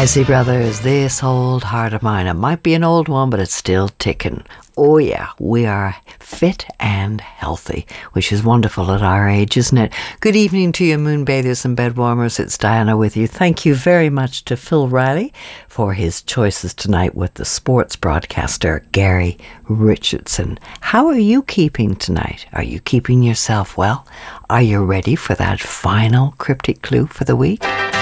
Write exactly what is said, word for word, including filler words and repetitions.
Isley Brothers, this old heart of mine. It might be an old one, but it's still ticking. Oh yeah, we are fit and healthy, which is wonderful at our age, isn't it? Good evening to you, moonbathers and bedwarmers. It's Diana with you. Thank you very much to Phil Riley for his choices tonight with the sports broadcaster Gary Richardson. How are you keeping tonight? Are you keeping yourself well? Are you ready for that final cryptic clue for the week?